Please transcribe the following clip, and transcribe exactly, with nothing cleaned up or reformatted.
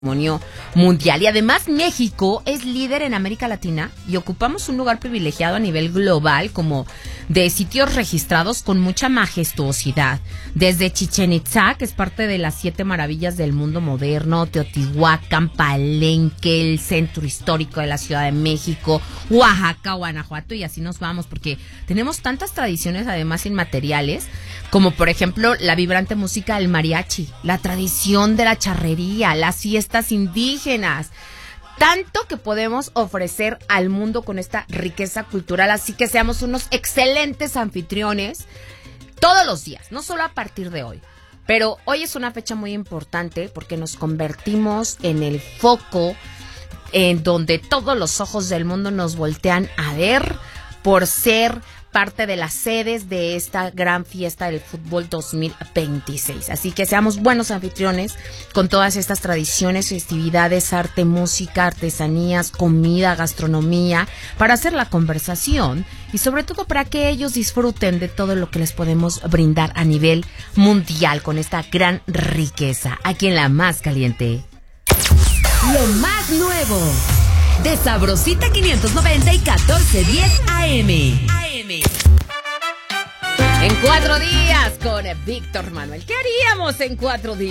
patrimonio mundial. Y además México es líder en América Latina y ocupamos un lugar privilegiado a nivel global como de sitios registrados con mucha majestuosidad. Desde Chichén Itzá, que es parte de las siete maravillas del mundo moderno, Teotihuacán, Palenque, el centro histórico de la Ciudad de México, Oaxaca, Guanajuato, y así nos vamos, porque tenemos tantas tradiciones además inmateriales, como por ejemplo la vibrante música del mariachi, la tradición de la charrería, las fiestas indígenas, tanto que podemos ofrecer al mundo con esta riqueza cultural, así que seamos unos excelentes anfitriones todos los días, no solo a partir de hoy. Pero hoy es una fecha muy importante porque nos convertimos en el foco en donde todos los ojos del mundo nos voltean a ver por ser parte de las sedes de esta gran fiesta del fútbol dos mil veintiséis. Así que seamos buenos anfitriones con todas estas tradiciones, festividades, arte, música, artesanías, comida, gastronomía, para hacer la conversación y sobre todo para que ellos disfruten de todo lo que les podemos brindar a nivel mundial con esta gran riqueza. Aquí en La Más Caliente, lo más nuevo de Sabrosita quinientos noventa y catorce diez A M. En cuatro días con Víctor Manuel. ¿Qué haríamos en cuatro días?